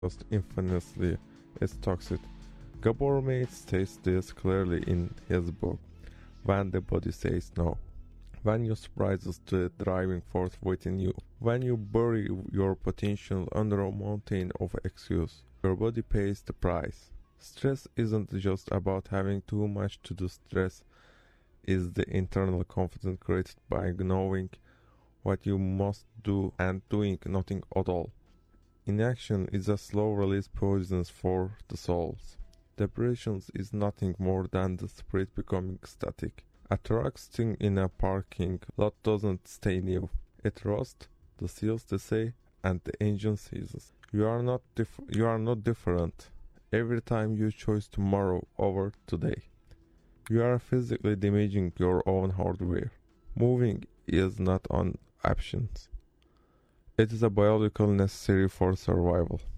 just infinitely is toxic. Gabor Mate states this clearly in his book, When the Body Says No. When you surprise the driving force within you, when you bury your potential under a mountain of excuse, your body pays the price. Stress isn't just about having too much to do. Stress is the internal confidence created by knowing what you must do and doing nothing at all. Inaction is a slow release poison for the souls. Depression is nothing more than the spirit becoming static. A truck sitting in a parking lot doesn't stay new. It rusts, the seals decay, and the engine seizes. You are not different. Every time you choose tomorrow over today, you are physically damaging your own hardware. Moving is not an option. It is a biological necessary for survival.